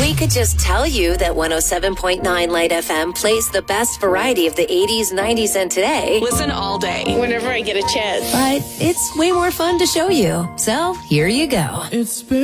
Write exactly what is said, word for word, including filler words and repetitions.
We could just tell you that one oh seven point nine Light F M plays the best variety of the eighties, nineties, and today. Listen all day. Whenever I get a chance. But it's way more fun to show you. So here you go. It's been